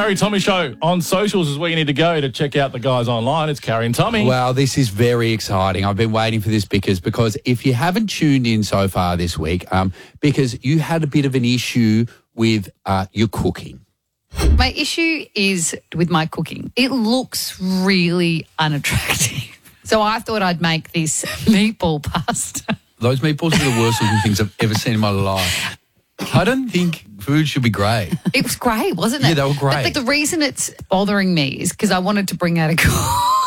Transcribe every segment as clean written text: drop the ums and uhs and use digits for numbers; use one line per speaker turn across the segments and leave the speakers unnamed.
Carrie Tommy Show on socials is where you need to go to check out the guys online. It's Carrie and Tommy.
Well, this is very exciting. I've been waiting for this because if you haven't tuned in so far this week, because you had a bit of an issue with your cooking.
My issue is with my cooking. It looks really unattractive. So I thought I'd make this meatball pasta.
Those meatballs are the worst looking things I've ever seen in my life. I don't think food should be grey.
It was great, wasn't it?
Yeah, they were great.
But the reason it's bothering me is because I wanted to bring out a cook.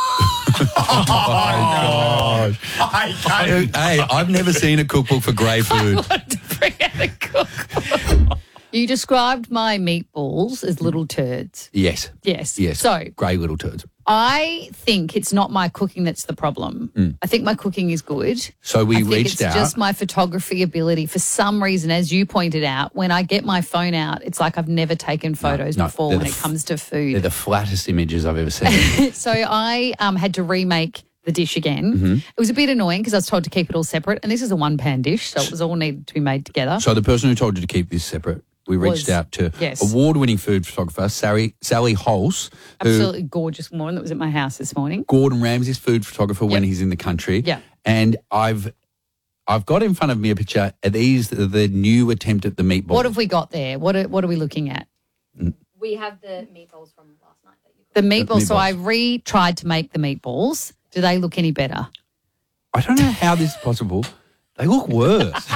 Hey, I've never seen a cookbook for grey food.
I wanted to bring out a cookbook. You described my meatballs as little turds.
Yes.
Yes.
Yes.
So
grey little turds.
I think it's not my cooking that's the problem. I think my cooking is good.
So we
I think
reached out.
It's just my photography ability. For some reason, as you pointed out, when I get my phone out, it's like I've never taken photos before when it comes to food.
They're the flattest images I've ever seen.
So I had to remake the dish again. It was a bit annoying because I was told to keep it all separate, and this is a one-pan dish, so it was all needed to be made together.
So the person who told you to keep this separate, we reached out to award-winning food photographer Sally Hulse.
Absolutely gorgeous woman that was at my house this morning.
Gordon Ramsay's food photographer when he's in the country.
Yeah.
And I've got in front of me a picture. Are these the new attempt at the meatball?
What have we got there? What are we looking at?
We have the meatballs from last night.
The meatballs. So I tried to make the meatballs. Do they look any better?
I don't know how this is possible. They look worse.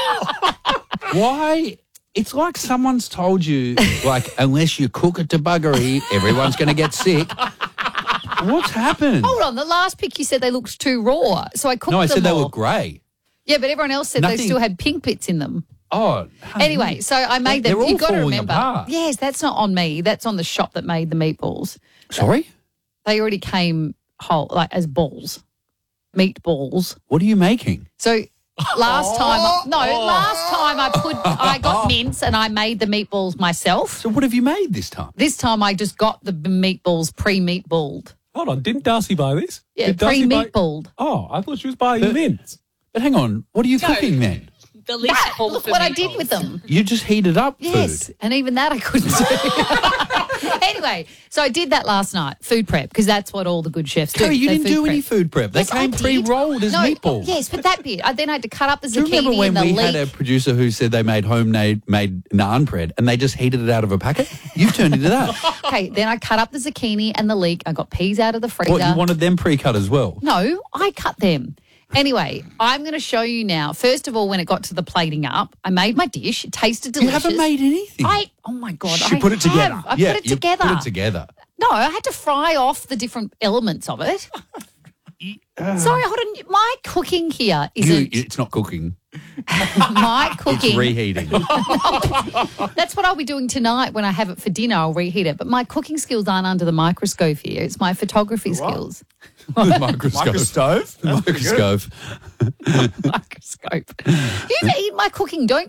Why? It's like someone's told you, like, unless you cook it to buggery, everyone's going to get sick. What's happened?
Hold on. The last pic you said they looked too raw. So I cooked them
No, I said they
all.
look grey.
Yeah, but everyone else said they still had pink bits in them.
Oh.
Anyway, so I made them.
They're all
You've got to
falling
remember.
apart.
Yes, that's not on me. That's on the shop that made the meatballs.
Sorry?
They already came whole, like as balls, meatballs.
What are you making?
So last time I got mince and I made the meatballs myself.
So what have you made this time?
This time I just got the meatballs pre-meatballed.
Hold on, didn't Darcy buy this?
Yeah,
Did Darcy
pre-meatballed.
Oh, I thought she was buying the mince.
But hang on, what are you cooking then?
The least
Look what I did with them.
You just heated up
Yes,
food.
and even that I couldn't do. Anyway, so I did that last night, food prep, because that's what all the good chefs do.
Carrie, you
They
didn't
food
do
prep.
any food prep. They
Yes, I
came
did.
pre-rolled as meatballs.
Yes, but that bit. I then had to cut up the
Do you
zucchini
remember when
and the
we had a
leek.
producer who said they made homemade naan bread and they just heated it out of a packet? You've turned into that.
Okay, then I cut up the zucchini and the leek. I got peas out of the freezer.
What, you wanted them pre-cut as well?
No, I cut them. Anyway, I'm going to show you now. First of all, when it got to the plating up, I made my dish. It tasted
You
delicious.
haven't made anything.
Oh my God.
She
I
put it together.
have. I
yeah,
put it
you
together.
put it together.
No, I had to fry off the different elements of it. Sorry, hold on. My cooking here isn't
It's not cooking.
my cooking.
It's reheating.
That's what I'll be doing tonight when I have it for dinner. I'll reheat it. But my cooking skills aren't under the microscope here. It's my photography skills.
Microscope.
Microstove?
Microscope.
Microscope. You eat my cooking. Don't